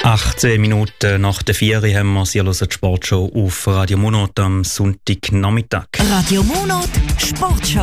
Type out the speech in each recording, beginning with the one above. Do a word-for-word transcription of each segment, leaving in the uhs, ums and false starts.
achtzehn Minuten nach der vier haben wir Sie hören die Sportshow auf Radio Monat am Sonntagnachmittag. Radio Monat Sportshow.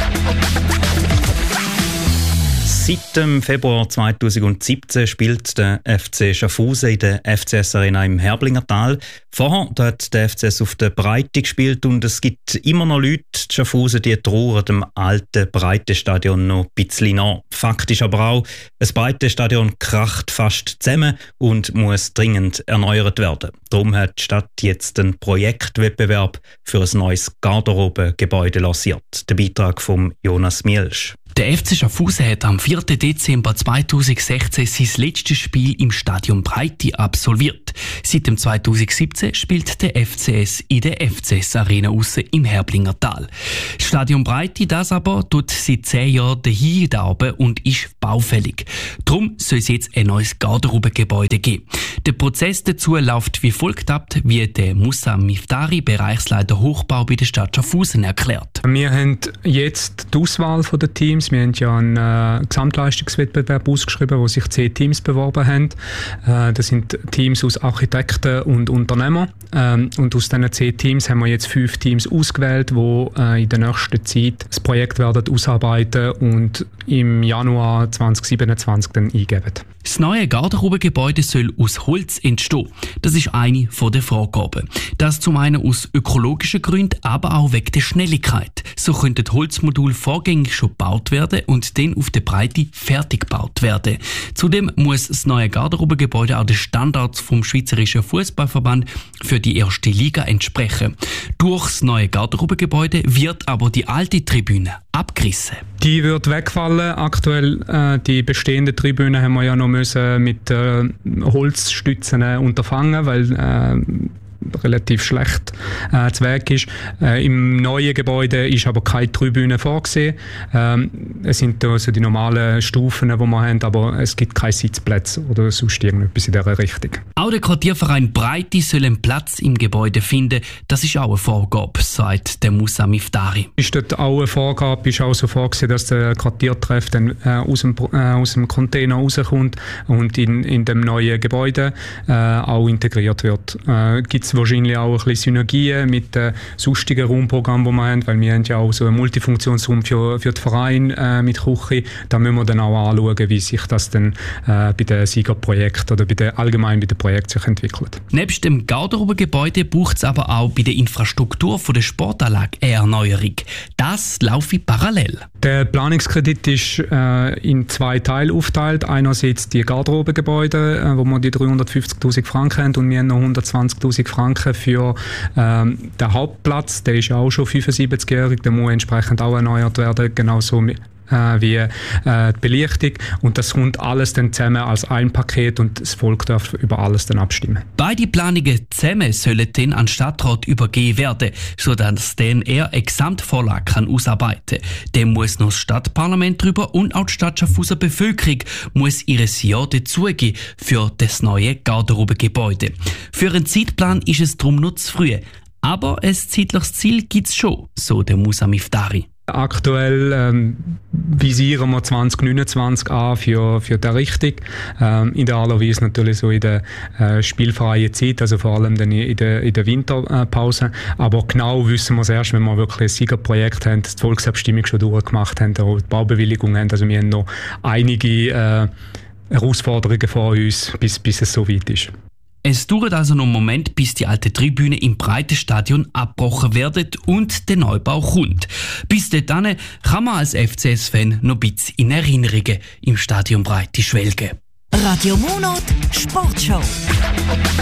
Seit dem Februar zweitausendsiebzehn spielt der F C Schaffhausen in der F C S Arena im Herblingertal. Vorher hat der F C S auf der Breite gespielt und es gibt immer noch Leute in Schaffhausen, die trauern dem alten Breite-Stadion noch ein bisschen nach. Fakt ist aber auch, das Breite-Stadion kracht fast zusammen und muss dringend erneuert werden. Darum hat die Stadt jetzt einen Projektwettbewerb für ein neues Garderobengebäude lanciert. Der Beitrag von Jonas Mielsch. Der F C Schaffhausen hat am vierten Dezember zweitausendsechzehn sein letztes Spiel im Stadion Breite absolviert. Seit dem zweitausendsiebzehn spielt der F C S in der F C S Arena aussen im Herblingertal. Das Stadion Breite, das aber, tut seit zehn Jahren dahin darben und ist baufällig. Darum soll es jetzt ein neues Garderobengebäude geben. Der Prozess dazu läuft wie folgt ab, wie der Moussa Miftari, Bereichsleiter Hochbau bei der Stadt Schaffhausen, erklärt. Wir haben jetzt die Auswahl der Teams. Wir haben ja einen äh, Gesamtleistungswettbewerb ausgeschrieben, wo sich zehn Teams beworben haben. Äh, das sind Teams aus Architekten und Unternehmern. Ähm, und aus diesen zehn Teams haben wir jetzt fünf Teams ausgewählt, die äh, in der nächsten Zeit das Projekt werden ausarbeiten und im Januar zweitausendsiebenundzwanzig dann eingeben. Das neue Garderobengebäude soll aus Holz entstehen. Das ist eine der Vorgaben. Das zum einen aus ökologischen Gründen, aber auch wegen der Schnelligkeit. So könnten die Holzmodule vorgängig schon gebaut werden und dann auf der Breite fertig gebaut werden. Zudem muss das neue Garderobengebäude auch den Standards vom Schweizerischen Fußballverband für die erste Liga entsprechen. Durch das neue Garderobengebäude wird aber die alte Tribüne abgerissen. Die wird wegfallen. Aktuell äh, die bestehenden Tribünen haben wir ja noch müssen mit äh, Holzstützen äh, unterfangen, weil äh, relativ schlecht äh, zu Weg ist. Äh, Im neuen Gebäude ist aber keine Tribüne vorgesehen. Ähm, es sind also die normalen Stufen, die wir haben, aber es gibt keine Sitzplätze oder sonst irgendetwas in dieser Richtung. Auch der Quartierverein Breite soll einen Platz im Gebäude finden. Das ist auch eine Vorgabe, sagt der Moussa Miftari. Ist dort auch eine Vorgabe, ist auch so vorgesehen, dass der Quartiertreff dann äh, aus, dem, äh, aus dem Container rauskommt und in, in dem neuen Gebäude äh, auch integriert wird. Äh, gibt's wahrscheinlich auch ein bisschen Synergien mit den sonstigen Raumprogrammen, die wir haben, weil wir haben ja auch so einen Multifunktionsraum für, für den Verein äh, mit Küche. Da müssen wir dann auch anschauen, wie sich das dann äh, bei den Siegerprojekten oder bei den, allgemein bei den Projekten sich entwickelt. Nebst dem Garderobengebäude braucht es aber auch bei der Infrastruktur von der Sportanlage eine Erneuerung. Das laufe parallel. Der Planungskredit ist äh, in zwei Teile aufgeteilt. Einerseits die Garderobengebäude, äh, wo wir die dreihundertfünfzigtausend Franken haben, und wir haben noch hundertzwanzigtausend Franken für ähm, den Hauptplatz. Der ist ja auch schon fünfundsiebzigjährig, der muss entsprechend auch erneuert werden, genauso mit Äh, wie äh, die Belichtung, und das kommt alles dann zusammen als ein Paket und das Volk darf über alles dann abstimmen. Beide Planungen zusammen sollen dann an den Stadtrat übergeben werden, sodass dann er eine Gesamtvorlage kann ausarbeiten kann. Dann muss noch das Stadtparlament drüber und auch die Stadt Schaffhauser Bevölkerung muss ihr Ja dazugeben für das neue Garderobengebäude. Für einen Zeitplan ist es darum noch zu früh. Aber ein zeitliches Ziel gibt es schon, so der Moussa Miftari. Aktuell ähm, visieren wir zwanzig neunundzwanzig an für, für die Richtung. Ähm, idealerweise natürlich so in der äh, spielfreien Zeit, also vor allem dann in der, in der Winterpause. Aber genau wissen wir es erst, wenn wir wirklich ein Siegerprojekt haben, die Volksabstimmung schon durchgemacht haben, die Baubewilligung haben. Also wir haben noch einige äh, Herausforderungen vor uns, bis, bis es so weit ist. Es dauert also noch einen Moment, bis die alte Tribüne im Breite-Stadion abgebrochen wird und der Neubau kommt. Bis dahin kann man als F C S-Fan noch ein bisschen in Erinnerungen im Stadion Breite schwelgen. Radio Monat Sportshow.